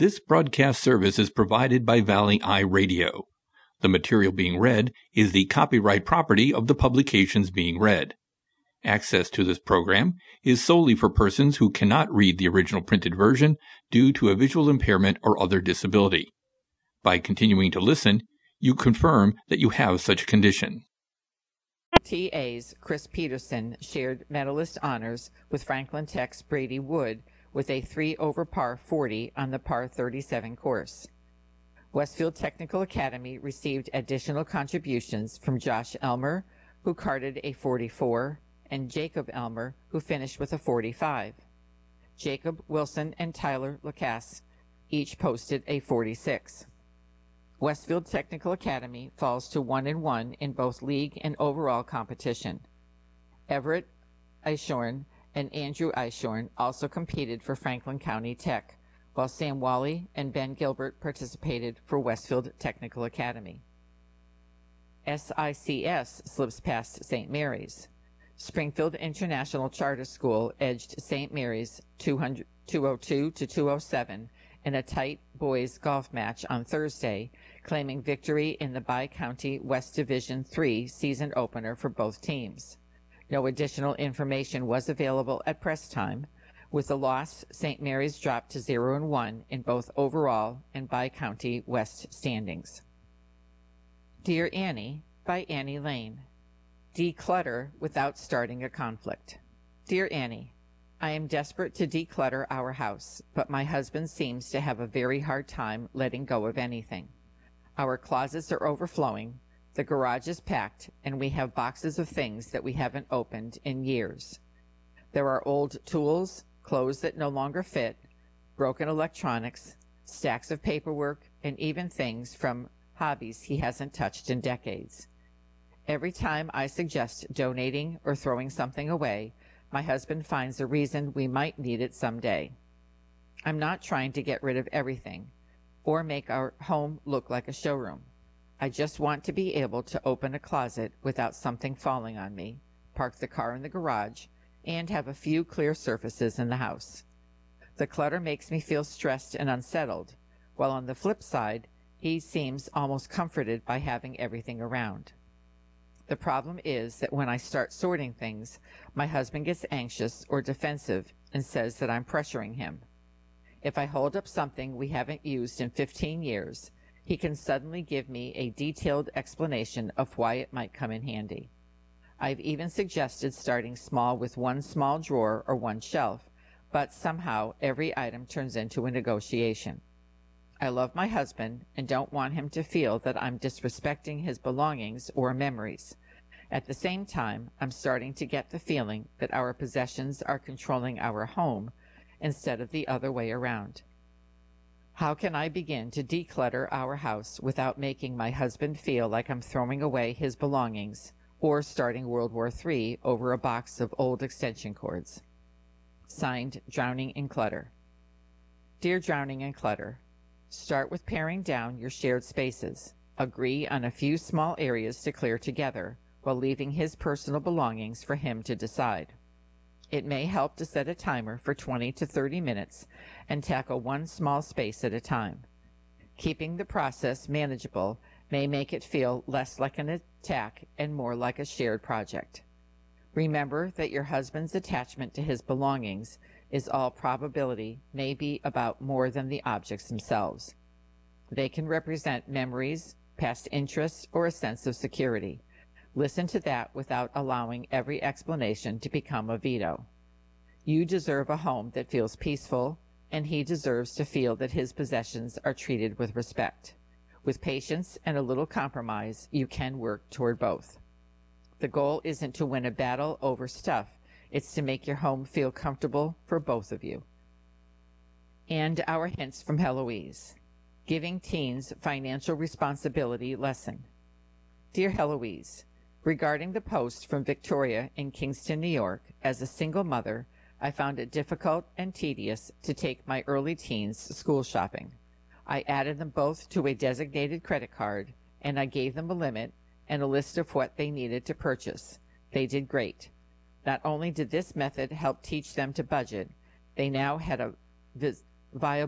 This broadcast service is provided by Valley Eye Radio. The material being read is the copyright property of the publications being read. Access to this program is solely for persons who cannot read the original printed version due to a visual impairment or other disability. By continuing to listen, you confirm that you have such a condition. TA's Chris Peterson shared medalist honors with Franklin Tech's Brady Wood with a 3 over par 40 on the par 37 course. Westfield Technical Academy received additional contributions from Josh Elmer, who carded a 44, and Jacob Elmer, who finished with a 45. Jacob Wilson and Tyler Lacasse each posted a 46. Westfield Technical Academy falls to 1-1 in both league and overall competition. Everett Eishorn and Andrew Eishorn also competed for Franklin County Tech, while Sam Wally and Ben Gilbert participated for Westfield Technical Academy. SICS slips past St. Mary's. Springfield International Charter School edged St. Mary's 202 to 207 in a tight boys golf match on Thursday, claiming victory in the Bi-County West Division III season opener for both teams. No additional information was available at press time. With the loss, St. Mary's dropped to 0-1 in both overall and Bi-County West standings. Dear Annie by Annie Lane. Declutter without starting a conflict. Dear Annie, I am desperate to declutter our house, but my husband seems to have a very hard time letting go of anything. Our closets are overflowing, the garage is packed, and we have boxes of things that we haven't opened in years. There are old tools, clothes that no longer fit, broken electronics, stacks of paperwork, and even things from hobbies he hasn't touched in decades. Every time I suggest donating or throwing something away, my husband finds a reason we might need it someday. I'm not trying to get rid of everything or make our home look like a showroom. I just want to be able to open a closet without something falling on me, park the car in the garage, and have a few clear surfaces in the house. The clutter makes me feel stressed and unsettled, while on the flip side, he seems almost comforted by having everything around. The problem is that when I start sorting things, my husband gets anxious or defensive and says that I'm pressuring him. If I hold up something we haven't used in 15 years, he can suddenly give me a detailed explanation of why it might come in handy. I've even suggested starting small with one small drawer or one shelf, but somehow every item turns into a negotiation. I love my husband and don't want him to feel that I'm disrespecting his belongings or memories. At the same time, I'm starting to get the feeling that our possessions are controlling our home instead of the other way around. How can I begin to declutter our house without making my husband feel like I'm throwing away his belongings or starting World War III over a box of old extension cords? Signed, Drowning in Clutter. Dear Drowning in Clutter, start with paring down your shared spaces. Agree on a few small areas to clear together, while leaving his personal belongings for him to decide. It may help to set a timer for 20 to 30 minutes and tackle one small space at a time. Keeping the process manageable may make it feel less like an attack and more like a shared project. Remember that your husband's attachment to his belongings is all probability may be about more than the objects themselves. They can represent memories, past interests, or a sense of security. Listen to that without allowing every explanation to become a veto. You deserve a home that feels peaceful, and he deserves to feel that his possessions are treated with respect. With patience and a little compromise, you can work toward both. The goal isn't to win a battle over stuff, it's to make your home feel comfortable for both of you. And our hints from Heloise. Giving Teens Financial Responsibility Lesson. Dear Heloise, regarding the post from Victoria in Kingston, New York, as a single mother, I found it difficult and tedious to take my early teens school shopping. I added them both to a designated credit card, and I gave them a limit and a list of what they needed to purchase. They did great. Not only did this method help teach them to budget, they now had a viable